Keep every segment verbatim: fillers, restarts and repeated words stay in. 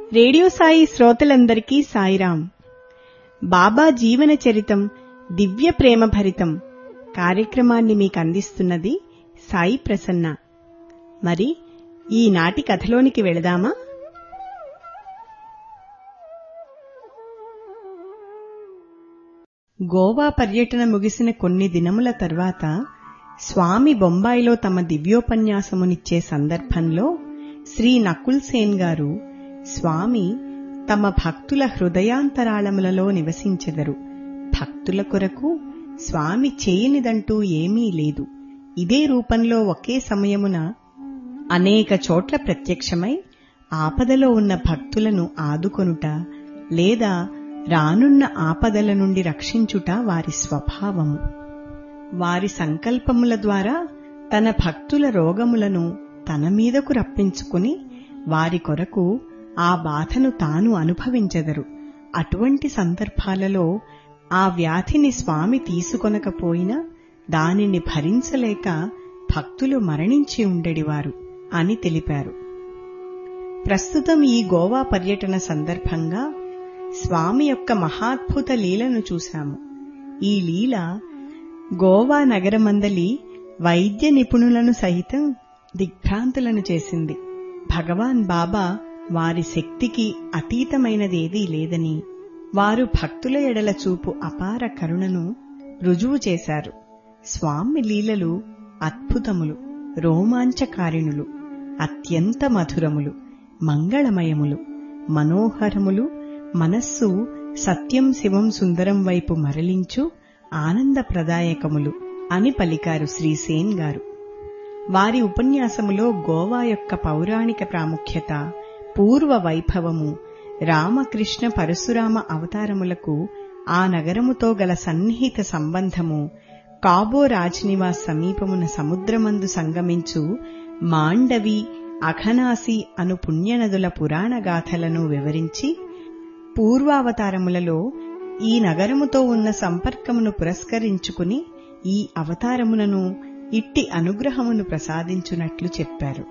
Radio Sai శ్రోతలందరికీ సాయిరాం. బాబా జీవన చరితం దివ్య ప్రేమ భరితం కార్యక్రమాన్ని మీకు అందిస్తున్నది సాయి ప్రసన్న. మరి ఈనాటి కథలోనికి వెళదామా? గోవా పర్యటన ముగిసిన కొన్ని దినముల తర్వాత స్వామి బొంబాయిలో తమ దివ్యోపన్యాసమునిచ్చే సందర్భంలో శ్రీ నకుల్ సేన్ గారు, స్వామి తమ భక్తుల హృదయాంతరాళములలో నివసించెదరు. భక్తుల కొరకు స్వామి చేయనిదంటూ ఏమీ లేదు. ఇదే రూపంలో ఒకే సమయమున అనేక చోట్ల ప్రత్యక్షమై ఆపదలో ఉన్న భక్తులను ఆదుకొనుట లేదా రానున్న ఆపదల నుండి రక్షించుట వారి స్వభావము. వారి సంకల్పముల ద్వారా తన భక్తుల రోగములను తన మీదకు రప్పించుకుని వారి కొరకు ఆ బాధను తాను అనుభవించెదరు. అటువంటి సందర్భాలలో ఆ వ్యాధిని స్వామి తీసుకొనకపోయినా దానిని భరించలేక భక్తులు మరణించి ఉండేవారు అని తెలిపారు. ప్రస్తుతం ఈ గోవా పర్యటన సందర్భంగా స్వామి యొక్క మహాద్భుత లీలను చూశాము. ఈ లీల గోవా నగరమందలి వైద్య నిపుణులను సహితం దిగ్భ్రాంతులను చేసింది. భగవాన్ బాబా వారి శక్తికి అతీతమైనదేదీ లేదని, వారు భక్తుల ఎడల చూపు అపార కరుణను రుజువు చేశారు. స్వామి లీలలు అద్భుతములు, రోమాంచకారిణులు, అత్యంత మధురములు, మంగళమయములు, మనోహరములు, మనస్సు సత్యం శివం సుందరం వైపు మరలించు ఆనందప్రదాయకములు అని పలికారు శ్రీ సేన్ గారు. వారి ఉపన్యాసములో గోవా యొక్క పౌరాణిక ప్రాముఖ్యత, పూర్వ వైభవము, రామకృష్ణ పరశురామ అవతారములకు ఆ నగరముతో గల సన్నిహిత సంబంధము, కాబో రాజ్నివాస్ సమీపమున సముద్రమందు సంగమించు మాండవి, అఘనాసి అను పుణ్యనదుల పురాణగాథలను వివరించి పూర్వావతారములలో ఈ నగరముతో ఉన్న సంపర్కమును పురస్కరించుకుని ఈ అవతారములను ఇట్టి అనుగ్రహమును ప్రసాదించునట్లు చెప్పారు.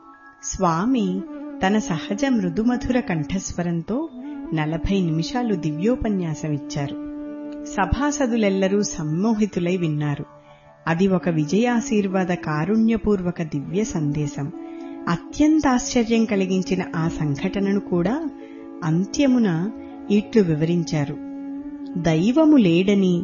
స్వామి తన సహజ మృదుమధుర కంఠస్వరంతో నలభై నిమిషాలు దివ్యోపన్యాసమిచ్చారు. సభాసదులెల్లరూ సమ్మోహితులై విన్నారు. అది ఒక విజయాశీర్వాద కారుణ్యపూర్వక దివ్య సందేశం. అత్యంత ఆశ్చర్యం కలిగించిన ఆ సంఘటనను కూడా అంత్యమున ఇట్లు వివరించారు. దైవము లేడని,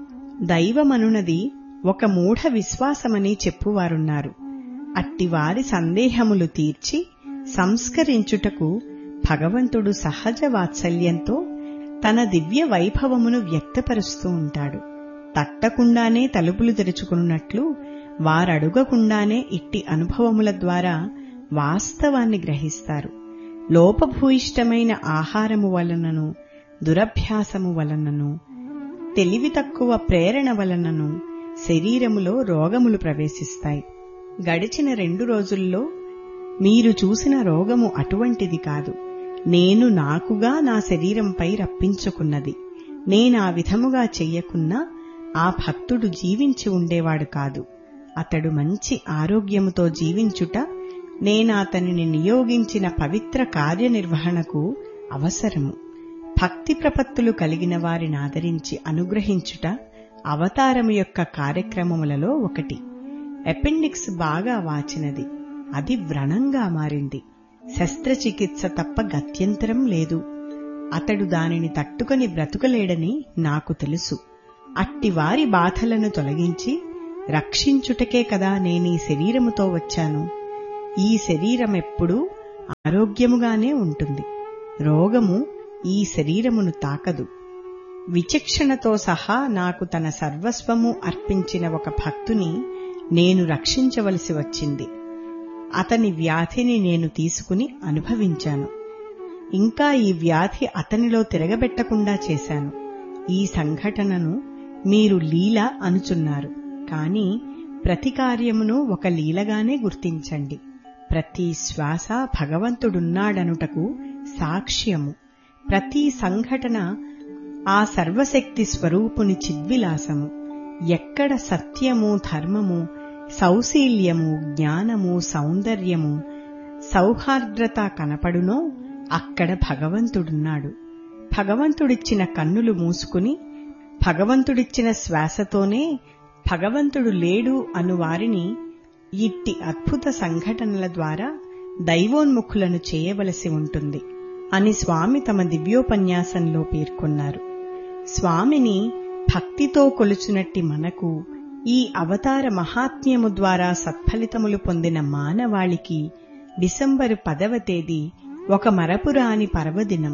దైవమనునది ఒక మూఢ విశ్వాసమని చెప్పువారున్నారు. అట్టివారి సందేహములు తీర్చి సంస్కరించుటకు భగవంతుడు సహజ వాత్సల్యంతో తన దివ్య వైభవమును వ్యక్తపరుస్తూ ఉంటాడు. తట్టకుండానే తలుపులు తెరుచుకున్నట్లు వారడుగకుండానే ఇట్టి అనుభవముల ద్వారా వాస్తవాన్ని గ్రహిస్తారు. లోపభూయిష్టమైన ఆహారము వలనను, దురభ్యాసము వలనను, తెలివి తక్కువ ప్రేరణ వలనను శరీరములో రోగములు ప్రవేశిస్తాయి. గడిచిన రెండు రోజుల్లో మీరు చూసిన రోగము అటువంటిది కాదు. నేను నాకుగా నా శరీరంపై రప్పించుకున్నది. నేనా విధముగా చెయ్యకున్నా ఆ భక్తుడు జీవించి ఉండేవాడు కాదు. అతడు మంచి ఆరోగ్యముతో జీవించుట నేనాతనిని నియోగించిన పవిత్ర కార్యనిర్వహణకు అవసరము. భక్తి ప్రపత్తులు కలిగిన వారిని ఆదరించి అనుగ్రహించుట అవతారము యొక్క కార్యక్రమములలో ఒకటి. అపెండిక్స్ బాగా వాచినది. అది వ్రణంగా మారింది. శస్త్రచికిత్స తప్ప గత్యంతరం లేదు. అతడు దానిని తట్టుకొని బ్రతుకలేడని నాకు తెలుసు. అట్టివారి బాధలను తొలగించి రక్షించుటకే కదా నేనీ శరీరముతో వచ్చాను. ఈ శరీరమెప్పుడూ ఆరోగ్యముగానే ఉంటుంది. రోగము ఈ శరీరమును తాకదు. విచక్షణతో సహా నాకు తన సర్వస్వము అర్పించిన ఒక భక్తుని నేను రక్షించవలసి వచ్చింది. అతని వ్యాధిని నేను తీసుకుని అనుభవించాను. ఇంకా ఈ వ్యాధి అతనిలో తిరగబెట్టకుండా చేశాను. ఈ సంఘటనను మీరు లీల అనుచున్నారు. కాని ప్రతి కార్యమును ఒక లీలగానే గుర్తించండి. ప్రతి శ్వాస భగవంతుడున్నాడనుటకు సాక్ష్యము. ప్రతి సంఘటన ఆ సర్వశక్తి స్వరూపుని చిద్విలాసము. ఎక్కడ సత్యము, ధర్మము, సౌశీల్యము, జ్ఞానము, సౌందర్యము, సౌహార్ద్రత కనపడునో అక్కడ భగవంతుడున్నాడు. భగవంతుడిచ్చిన కన్నులు మూసుకుని భగవంతుడిచ్చిన శ్వాసతోనే భగవంతుడు లేడు అను వారిని ఇట్టి అద్భుత సంఘటనల ద్వారా దైవోన్ముఖులను చేయవలసి ఉంటుంది అని స్వామి తమ దివ్యోపన్యాసంలో పేర్కొన్నారు. స్వామిని భక్తితో కొలుచునట్టి మనకు ఈ అవతార మహాత్మ్యము ద్వారా సత్ఫలితములు పొందిన మానవాళికి డిసెంబరు పదవ తేదీ ఒక మరపురాని పర్వదినం.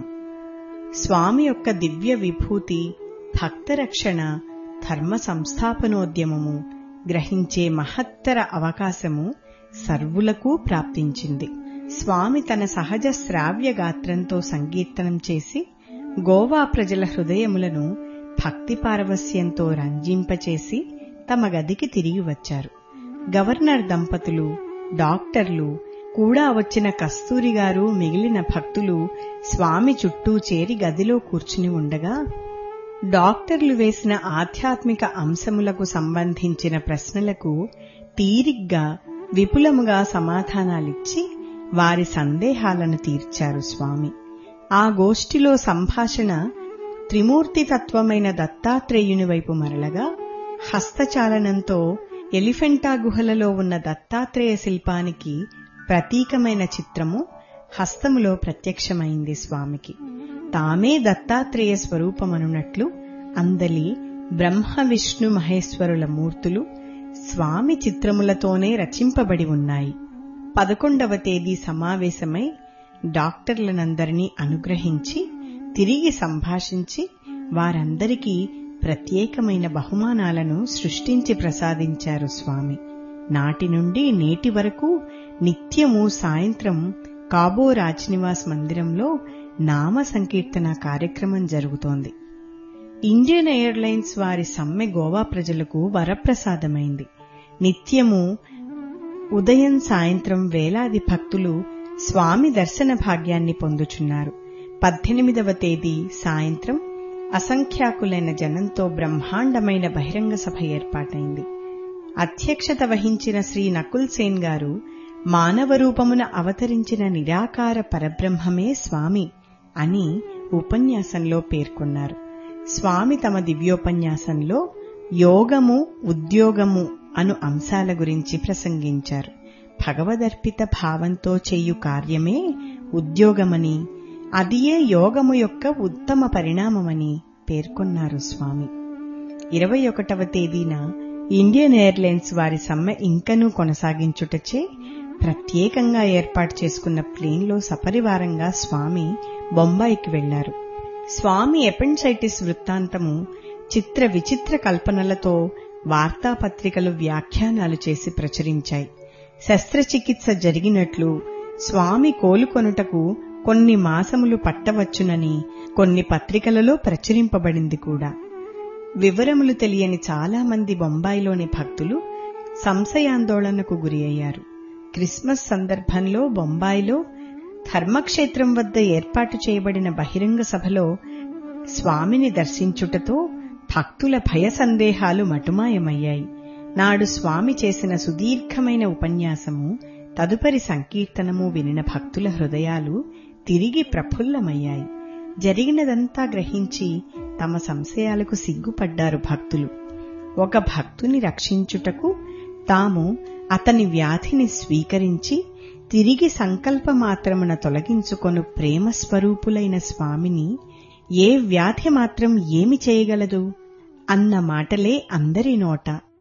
స్వామి యొక్క దివ్య విభూతి, భక్తరక్షణ, ధర్మ సంస్థాపనోద్యమము గ్రహించే మహత్తర అవకాశము సర్వులకు ప్రాప్తించింది. స్వామి తన సహజ శ్రావ్య గాత్రంతో సంకీర్తనం చేసి గోవా ప్రజల హృదయములను భక్తి పారవస్యంతో రంజింపచేసి తమ గదికి తిరిగి వచ్చారు. గవర్నర్ దంపతులు, డాక్టర్లు కూడా వచ్చిన కస్తూరి గారు మిగిలిన భక్తులు స్వామి చుట్టూ చేరి గదిలో కూర్చుని ఉండగా డాక్టర్లు వేసిన ఆధ్యాత్మిక అంశములకు సంబంధించిన ప్రశ్నలకు తీరిగ్గా విపులముగా సమాధానాలిచ్చి వారి సందేహాలను తీర్చారు స్వామి. ఆ గోష్ఠిలో సంభాషణ త్రిమూర్తితత్వమైన దత్తాత్రేయుని వైపు మరలగా హస్తచాలనంతో ఎలిఫెంటా గుహలలో ఉన్న దత్తాత్రేయ శిల్పానికి ప్రతీకమైన చిత్రము హస్తములో ప్రత్యక్షమైంది స్వామికి. తామే దత్తాత్రేయ స్వరూపమనున్నట్లు అందలి బ్రహ్మ విష్ణు మహేశ్వరుల మూర్తులు స్వామి చిత్రములతోనే రచింపబడి ఉన్నాయి. పదకొండవ తేదీ సమావేశమై డాక్టర్లనందరినీ అనుగ్రహించి తిరిగి సంభాషించి వారందరికీ ప్రత్యేకమైన బహుమానాలను సృష్టించి ప్రసాదించారు స్వామి. నాటి నుండి నేటి వరకు నిత్యము సాయంత్రం కాబో రాజ్నివాస్ మందిరంలో నామ సంకీర్తన కార్యక్రమం జరుగుతోంది. ఇండియన్ ఎయిర్లైన్స్ వారి సమ్మె గోవా ప్రజలకు వరప్రసాదమైంది. నిత్యము ఉదయం సాయంత్రం వేలాది భక్తులు స్వామి దర్శన భాగ్యాన్ని పొందుచున్నారు. పద్దెనిమిదవ తేదీ సాయంత్రం అసంఖ్యాకులైన జనంతో బ్రహ్మాండమైన బహిరంగ సభ ఏర్పాటైంది. అధ్యక్షత వహించిన శ్రీ నకుల్ సేన్ గారు మానవ రూపమున అవతరించిన నిరాకార పరబ్రహ్మమే స్వామి అని ఉపన్యాసంలో పేర్కొన్నారు. స్వామి తమ దివ్యోపన్యాసంలో యోగము, ఉద్యోగము అను అంశాల గురించి ప్రసంగించారు. భగవదర్పిత భావంతో చేయు కార్యమే ఉద్యోగమని, అదియే యోగము యొక్క ఉత్తమ పరిణామమని పేర్కొన్నారు స్వామి. ఇరవై ఒకటవ తేదీన ఇండియన్ ఎయిర్లైన్స్ వారి సమ్మె ఇంకనూ కొనసాగించుటచే ప్రత్యేకంగా ఏర్పాటు చేసుకున్న ప్లేన్లో సపరివారంగా స్వామి బొంబాయికి వెళ్లారు. స్వామి ఎపెండైటిస్ వృత్తాంతము చిత్ర విచిత్ర కల్పనలతో వార్తాపత్రికలు వ్యాఖ్యానాలు చేసి ప్రచురించాయి. శస్త్రచికిత్స జరిగినట్లు, స్వామి కోలుకొనుటకు కొన్ని మాసములు పట్టవచ్చునని కొన్ని పత్రికలలో ప్రచురింపబడింది కూడా. వివరములు తెలియని చాలా మంది బొంబాయిలోని భక్తులు సంశయాందోళనకు గురి అయ్యారు. క్రిస్మస్ సందర్భంలో బొంబాయిలో ధర్మక్షేత్రం వద్ద ఏర్పాటు చేయబడిన బహిరంగ సభలో స్వామిని దర్శించుటతో భక్తుల భయ సందేహాలు మటుమాయమయ్యాయి. నాడు స్వామి చేసిన సుదీర్ఘమైన ఉపన్యాసము, తదుపరి సంకీర్తనము వినిన భక్తుల హృదయాలు తిరిగి ప్రఫుల్లమయ్యాయి. జరిగినదంతా గ్రహించి తమ సంశయాలకు సిగ్గుపడ్డారు భక్తులు. ఒక భక్తుని రక్షించుటకు తాము అతని వ్యాధిని స్వీకరించి తిరిగి సంకల్పమాత్రమున తొలగించుకొను ప్రేమస్వరూపులైన స్వామిని ఏ వ్యాధి మాత్రం ఏమి చేయగలదు అన్న మాటలే అందరి నోట